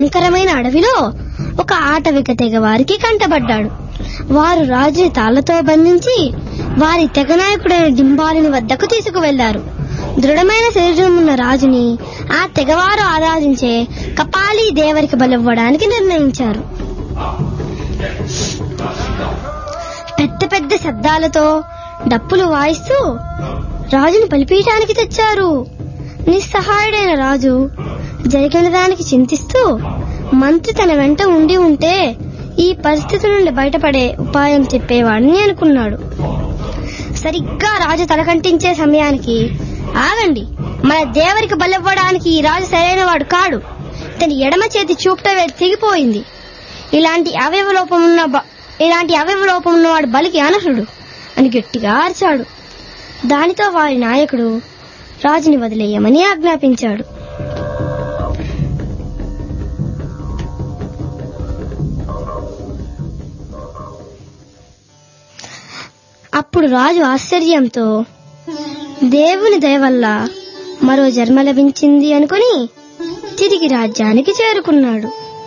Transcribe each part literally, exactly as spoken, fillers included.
భయంకరమైన అడవిలో ఒక ఆటవిక తెగ వారికి కంటబడ్డాడు. వారు రాజుని తాళ్లతో బంధించి వారి తెగ నాయకుడైన డింబాలుని వద్దకు తీసుకువెళ్లారు. దృఢమైన శరీరం ఉన్న రాజుని ఆ తెగవారు ఆరాధించే కపాలి దేవరికి బలివ్వడానికి నిర్ణయించారు. పెద్ద పెద్ద శబ్దాలతో డప్పులు వాయిస్తూ రాజుని బలిపీయటానికి తెచ్చారు. నిస్సహాయుడైన రాజు జరిగిన దానికి చింతిస్తూ మంత్రి తన వెంట ఉండి ఉంటే ఈ పరిస్థితి నుండి బయటపడే ఉపాయం చెప్పేవాడిని అనుకున్నాడు. సరిగ్గా రాజు తలకంటించే సమయానికి, ఆగండి, మన దేవరికి బలివ్వడానికి ఈ రాజు సరైన వాడు కాడు. తన ఎడమ చేతి చూపుట వేలు తెగిపోయింది. ఇలాంటి అవయవ లోపం ఉన్న ఇలాంటి అవయవ లోపం ఉన్నవాడు బలికి అనర్హుడు అని గట్టిగా అరిచాడు. దానితో వారి నాయకుడు రాజుని వదిలేయమని ఆజ్ఞాపించాడు. అప్పుడు రాజు ఆశ్చర్యంతో దేవుని దయ వల్ల మరో జన్మ లభించింది అనుకుని తిరిగి రాజ్యానికి చేరుకున్నాడు.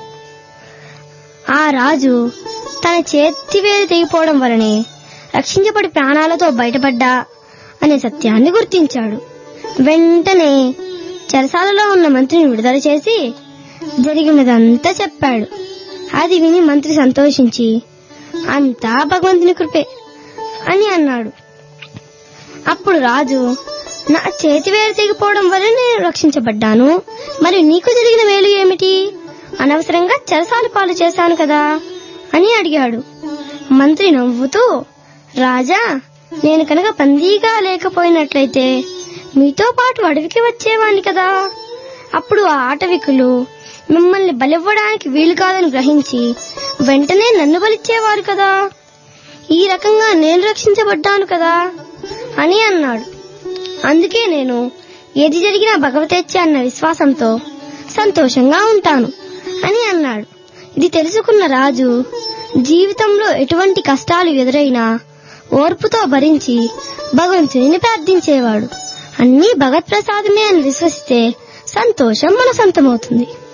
ఆ రాజు తన చేతివేలు తెగిపోవడం వలనే రక్షించబడి ప్రాణాలతో బయటపడ్డా అనే సత్యాన్ని గుర్తించాడు. వెంటనే చెరసాలలో ఉన్న మంత్రిని విడుదల చేసి జరిగినదంతా చెప్పాడు. అది విని మంత్రి సంతోషించి, అంతా భగవంతుని కృపే అని అన్నాడు. అప్పుడు రాజు, నా చేతి వేలు తెగిపోవడం వల్ల నేను రక్షించబడ్డాను, మరి నీకు జరిగిన వేలు ఏమిటి? అనవసరంగా చెరసాల పాలు చేశాను కదా అని అడిగాడు. మంత్రి నవ్వుతూ, రాజా, నేను కనుక బందీగా లేకపోయినట్లయితే మీతో పాటు అడవికి వచ్చేవాణ్ణి కదా. అప్పుడు ఆ ఆటవికులు మిమ్మల్ని బలివ్వడానికి వీలు కాదని గ్రహించి వెంటనే నన్ను బలిచ్చేవారు కదా. ఈ రకంగా నేను రక్షించబడ్డాను కదా అని అన్నాడు. అందుకే నేను ఏది జరిగినా భగవతేచ్ఛ అన్న విశ్వాసంతో సంతోషంగా ఉంటాను అని అన్నాడు. ఇది తెలుసుకున్న రాజు జీవితంలో ఎటువంటి కష్టాలు ఎదురైనా ఓర్పుతో భరించి భగవంతుని ప్రార్థించేవాడు. అన్నీ భగవత్ ప్రసాదమే అని విశ్వసిస్తే సంతోషం మన సొంతమవుతుంది.